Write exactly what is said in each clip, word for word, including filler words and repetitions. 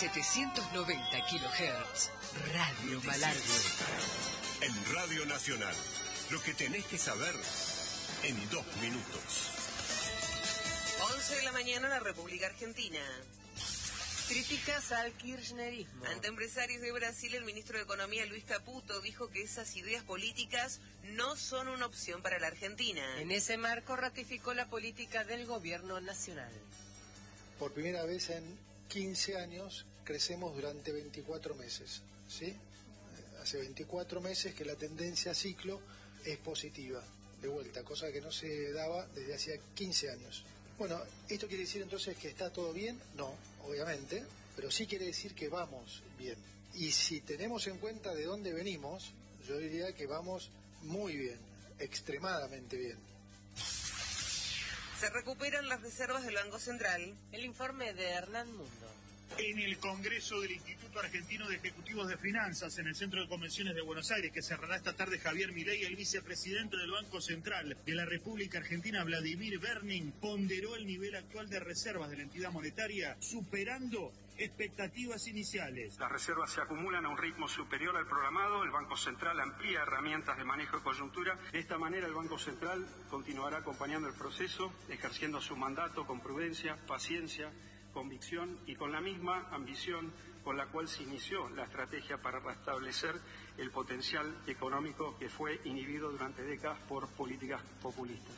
setecientos noventa kilohertz. Radio Malargüe. En Radio Nacional, lo que tenés que saber en dos minutos. once de la mañana en la República Argentina. Críticas al kirchnerismo. Ante empresarios de Brasil, el ministro de Economía, Luis Caputo, dijo que esas ideas políticas no son una opción para la Argentina. En ese marco ratificó la política del gobierno nacional. Por primera vez en quince años crecemos durante veinticuatro meses, ¿sí? Hace veinticuatro meses que la tendencia a ciclo es positiva, de vuelta, cosa que no se daba desde hacía quince años. Bueno, ¿esto quiere decir entonces que está todo bien? No, obviamente, pero sí quiere decir que vamos bien. Y si tenemos en cuenta de dónde venimos, yo diría que vamos muy bien, extremadamente bien. Se recuperan las reservas del Banco Central. El informe de Hernán Mundo. En el Congreso del Instituto Argentino de Ejecutivos de Finanzas, en el Centro de Convenciones de Buenos Aires, que cerrará esta tarde, Javier Milei, el vicepresidente del Banco Central de la República Argentina, Vladimir Berning, ponderó el nivel actual de reservas de la entidad monetaria, superando expectativas iniciales. Las reservas se acumulan a un ritmo superior al programado, el Banco Central amplía herramientas de manejo de coyuntura. De esta manera el Banco Central continuará acompañando el proceso, ejerciendo su mandato con prudencia, paciencia, convicción y con la misma ambición con la cual se inició la estrategia para restablecer el potencial económico que fue inhibido durante décadas por políticas populistas.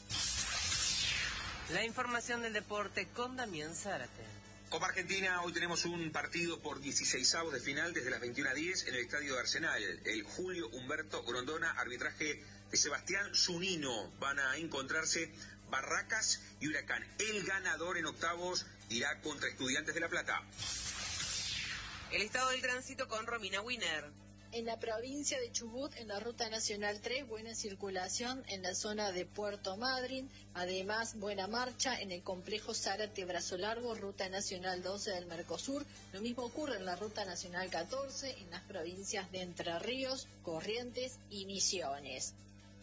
La información del deporte con Damián Zárate. Copa Argentina, hoy tenemos un partido por dieciseisavos de final desde las veintiuna a diez en el Estadio de Arsenal. El Julio Humberto Grondona, arbitraje de Sebastián Zunino. Van a encontrarse Barracas y Huracán. El ganador en octavos irá contra Estudiantes de La Plata. El estado del tránsito con Romina Wiener. En la provincia de Chubut, en la Ruta Nacional tres, buena circulación en la zona de Puerto Madryn, además buena marcha en el complejo Zárate Brazo Largo, Ruta Nacional doce del Mercosur. Lo mismo ocurre en la Ruta Nacional catorce, en las provincias de Entre Ríos, Corrientes y Misiones.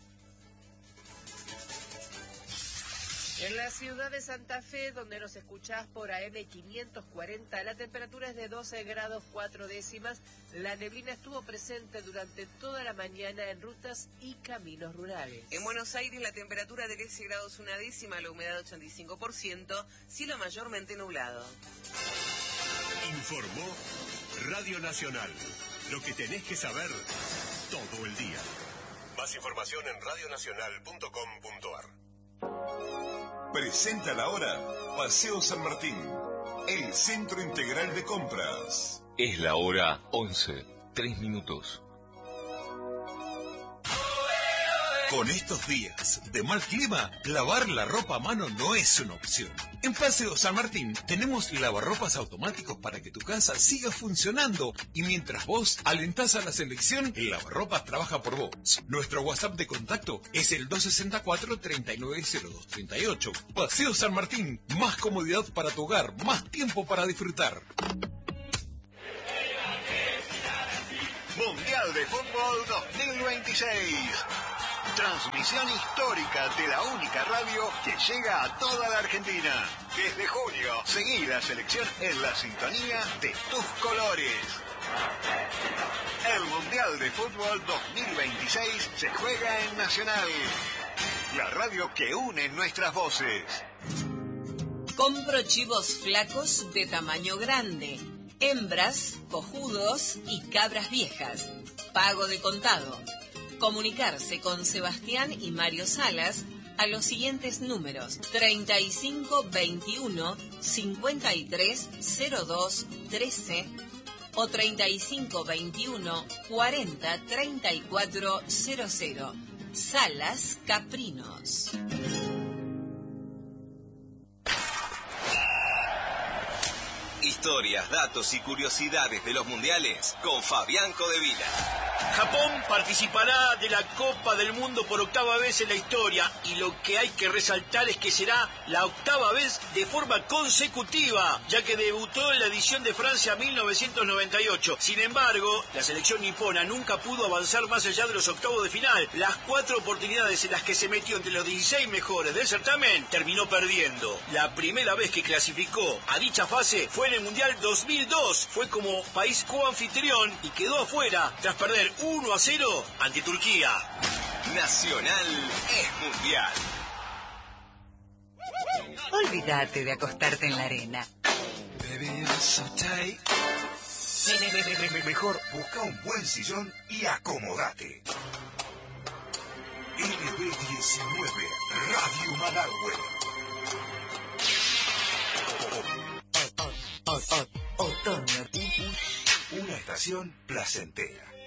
En la ciudad de Santa Fe, donde nos escuchás por A M quinientos cuarenta, la temperatura es de doce grados cuatro décimas. La neblina estuvo presente durante toda la mañana en rutas y caminos rurales. En Buenos Aires la temperatura de trece grados una décima, la humedad ochenta y cinco por ciento, cielo mayormente nublado. Informó Radio Nacional. Lo que tenés que saber todo el día. Más información en radio nacional punto com punto a r. Presenta la hora Paseo San Martín, el centro integral de compras. Es la hora once, tres minutos. Con estos días de mal clima, lavar la ropa a mano no es una opción. En Paseo San Martín tenemos lavarropas automáticos para que tu casa siga funcionando y mientras vos alentás a la selección, el lavarropas trabaja por vos. Nuestro WhatsApp de contacto es el dos seis cuatro, tres nueve cero dos tres ocho. Paseo San Martín, más comodidad para tu hogar, más tiempo para disfrutar. Mundial de Fútbol dos mil veintiséis. Transmisión histórica de la única radio que llega a toda la Argentina. Desde junio, seguí la selección en la sintonía de tus colores. El Mundial de Fútbol dos mil veintiséis se juega en Nacional, la radio que une nuestras voces. Compro chivos flacos de tamaño grande, hembras, cojudos y cabras viejas. Pago de contado. Comunicarse con Sebastián y Mario Salas a los siguientes números: treinta y cinco veintiuno cincuenta y tres cero dos trece o treinta y cinco veintiuno cuarenta treinta y cuatro cero cero. Salas Caprinos. Historias, datos y curiosidades de los mundiales con Fabián Codevila. Japón participará de la Copa del Mundo por octava vez en la historia y lo que hay que resaltar es que será la octava vez de forma consecutiva, ya que debutó en la edición de Francia mil novecientos noventa y ocho. Sin embargo, la selección nipona nunca pudo avanzar más allá de los octavos de final. Las cuatro oportunidades en las que se metió entre los dieciséis mejores del certamen terminó perdiendo. La primera vez que clasificó a dicha fase fue en el Mundial dos mil dos. Fue como país coanfitrión y quedó afuera tras perder uno a cero ante Turquía. Nacional es mundial. Olvídate de acostarte en la arena. Mejor busca un buen sillón y acomodate. L B diecinueve Radio Malargüe. Otoño. Una estación placentera.